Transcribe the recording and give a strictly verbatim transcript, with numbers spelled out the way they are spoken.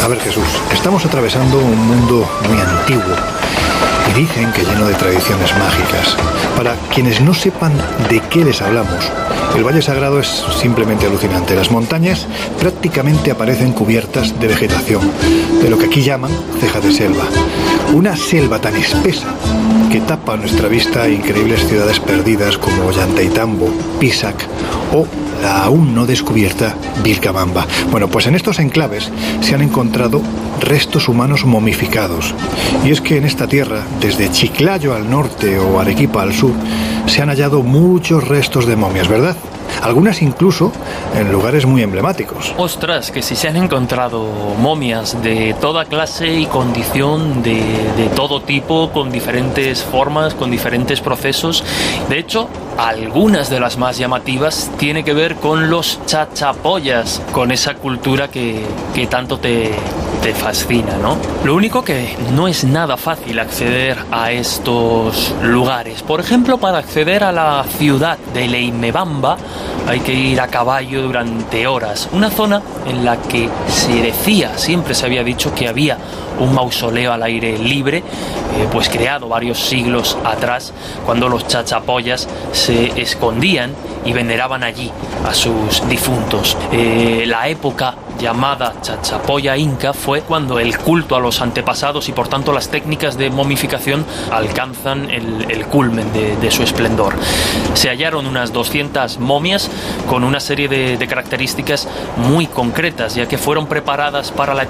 ver, Jesús, estamos atravesando un mundo muy antiguo y dicen que lleno de tradiciones mágicas. Para quienes no sepan de qué les hablamos, el Valle Sagrado es simplemente alucinante. Las montañas prácticamente aparecen cubiertas de vegetación, de lo que aquí llaman ceja de selva. Una selva tan espesa que tapa a nuestra vista increíbles ciudades perdidas como Ollantaytambo, Pisac o la aún no descubierta Vilcabamba. Bueno, pues en estos enclaves se han encontrado restos humanos momificados. Y es que en esta tierra, desde Chiclayo al norte o Arequipa al sur, se han hallado muchos restos de momias, ¿verdad? Algunas incluso en lugares muy emblemáticos. Ostras, que si se han encontrado momias de toda clase y condición, de, de todo tipo, con diferentes formas, con diferentes procesos. De hecho, algunas de las más llamativas tienen que ver con los chachapoyas, con esa cultura que, que tanto te, te fascina, ¿no? Lo único que no es nada fácil acceder a estos lugares. Por ejemplo, para acceder a la ciudad de Leimebamba hay que ir a caballo durante horas. Una zona en la que se decía, siempre se había dicho que había un mausoleo al aire libre, eh, pues creado varios siglos atrás, cuando los chachapoyas se escondían y veneraban allí a sus difuntos. Eh, la época llamada chachapoya inca fue cuando el culto a los antepasados y por tanto las técnicas de momificación alcanzan el, el culmen de, de su esplendor. Se hallaron unas doscientas momias con una serie de, de características muy concretas, ya que fueron preparadas para la